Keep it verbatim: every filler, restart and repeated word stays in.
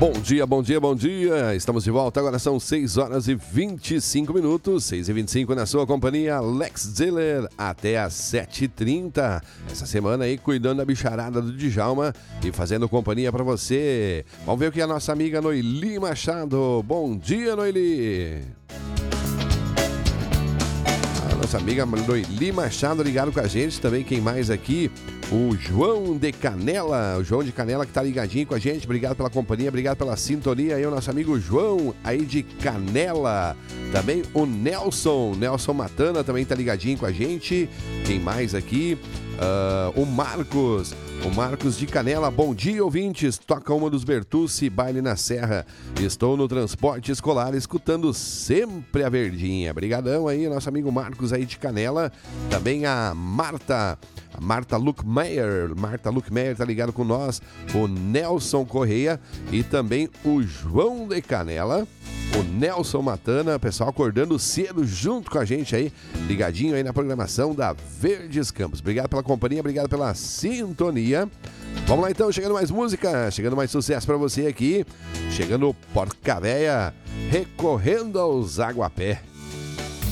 Bom dia, bom dia, bom dia. Estamos de volta, agora são seis horas e vinte e cinco minutos, seis e vinte e cinco na sua companhia, Alex Ziller, até às sete e trinta. Essa semana aí cuidando da bicharada do Djalma e fazendo companhia para você. Vamos ver o que a nossa amiga Noeli Machado. Bom dia, Noeli. A nossa amiga Noeli Machado ligado com a gente. Também quem mais aqui? O João de Canela, o João de Canela que tá ligadinho com a gente. Obrigado pela companhia, obrigado pela sintonia. Aí o nosso amigo João aí de Canela. Também o Nelson, Nelson Matana também tá ligadinho com a gente. Quem mais aqui? Uh, o Marcos, o Marcos de Canela. Bom dia, ouvintes. Toca uma dos Bertucci, Baile na Serra. Estou no transporte escolar escutando sempre a Verdinha. Brigadão aí, nosso amigo Marcos aí de Canela. Também a Marta, a Marta Luckmeyer. Marta Luckmeyer tá ligado com nós. O Nelson Correia e também o João de Canela. O Nelson Matana, pessoal acordando cedo junto com a gente aí, ligadinho aí na programação da Verdes Campos. Obrigado pela companhia, obrigado pela sintonia. Vamos lá então, chegando mais música, chegando mais sucesso pra você aqui. Chegando o Porca Véia, recorrendo aos Aguapé.